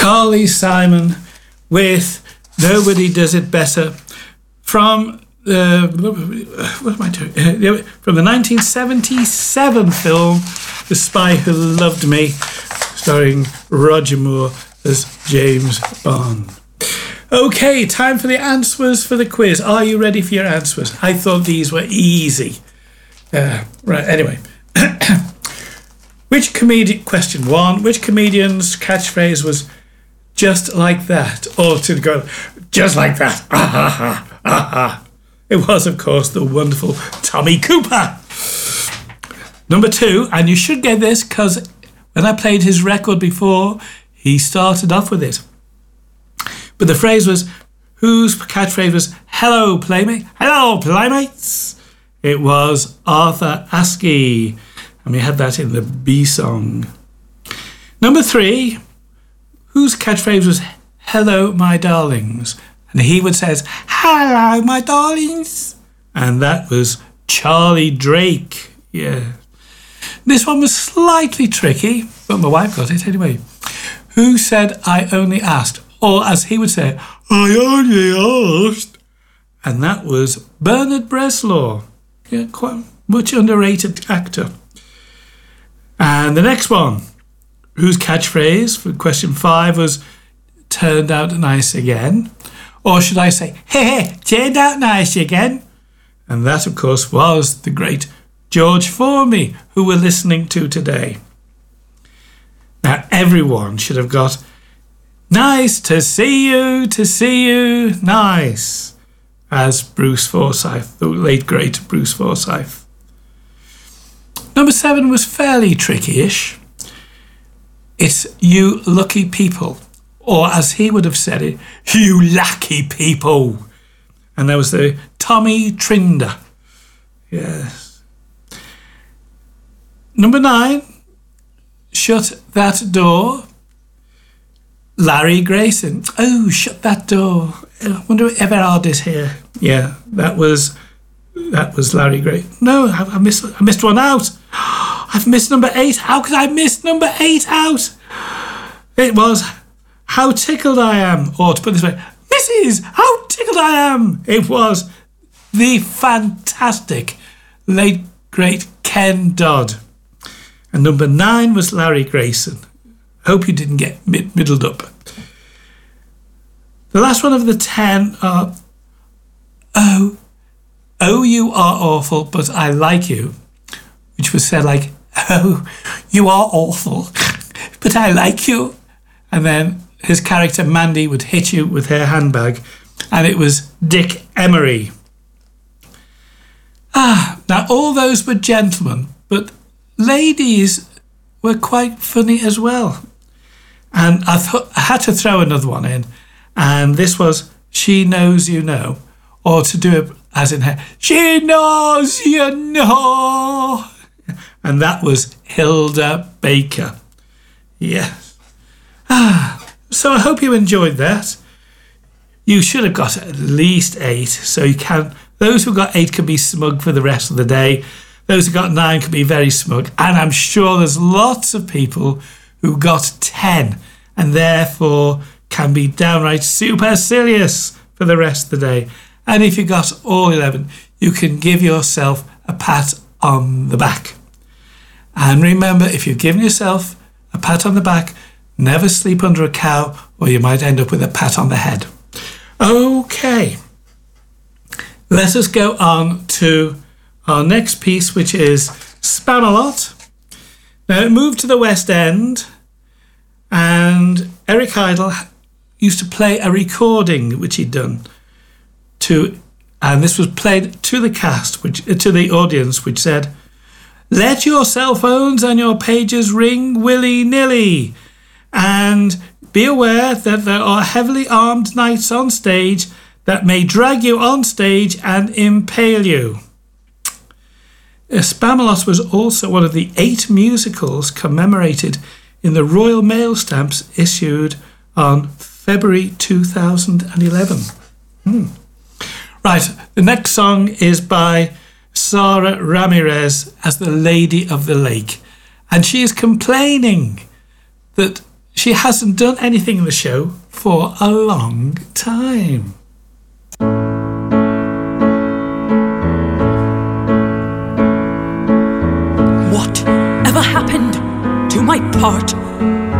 Carly Simon with Nobody Does It Better from what am I doing? From the 1977 film The Spy Who Loved Me, starring Roger Moore as James Bond. Okay, time for the answers for the quiz. Are you ready for your answers? I thought these were easy. Right, anyway. Question 1. Which comedian's catchphrase was just like that? Or to go, just like that. Ah, ha, ha, ah, ha. It was, of course, the wonderful Tommy Cooper. Number 2, and you should get this because when I played his record before, he started off with it. But the phrase was, whose catchphrase was, hello, playmate. Hello, playmates. It was Arthur Askey. And we had that in the B song. Number 3, whose catchphrase was, hello, my darlings. And he would say, hello, my darlings. And that was Charlie Drake. Yeah. This one was slightly tricky, but my wife got it anyway. Who said, I only asked? Or as he would say, I only asked. And that was Bernard Bresslaw. Yeah, quite much underrated actor. And the next one, whose catchphrase for question 5 was turned out nice again. Or should I say, hey, turned out nice again. And that, of course, was the great George Formby, who we're listening to today. Now, everyone should have got nice to see you, nice, as Bruce Forsyth, the late great Bruce Forsyth. Number 7 was fairly tricky-ish. It's you lucky people, or as he would have said it, you lucky people. And there was the Tommy Trinder. Yes. Number 9, shut that door. Larry Grayson. Oh, shut that door. I wonder if Everard is here. Yeah, that was Larry Grayson. No, I missed one out. I've missed number 8. How could I miss number 8 out? It was How Tickled I Am. Or to put it this way, Mrs. How Tickled I Am. It was the fantastic late great Ken Dodd. And number 9 was Larry Grayson. Hope you didn't get middled up. The last one of the 10 are, oh, you are awful, but I like you. Which was said like, oh, you are awful, but I like you. And then his character Mandy would hit you with her handbag. And it was Dick Emery. Now all those were gentlemen, but ladies were quite funny as well. And I had to throw another one in. And this was She Knows You Know. Or to do it as in her, She Knows You Know. And that was Hilda Baker. Yes. So I hope you enjoyed that. You should have got at least 8. So you can. Those who got 8 can be smug for the rest of the day. Those who got 9 can be very smug. And I'm sure there's lots of people who got 10 and therefore can be downright supercilious for the rest of the day. And if you got all 11, you can give yourself a pat on the back. And remember, if you've given yourself a pat on the back, never sleep under a cow or you might end up with a pat on the head. Okay. Let us go on to our next piece, which is Spamalot. Now, it moved to the West End, and Eric Idle used to play a recording which he'd done and this was played to the cast, to the audience, which said, let your cell phones and your pages ring willy-nilly, and be aware that there are heavily armed knights on stage that may drag you on stage and impale you. Spamalot was also one of the 8 musicals commemorated in the Royal Mail stamps issued on February 2011. Right, the next song is by Sarah Ramirez as the Lady of the Lake. And she is complaining that She hasn't done anything in the show for a long time. What ever happened to my part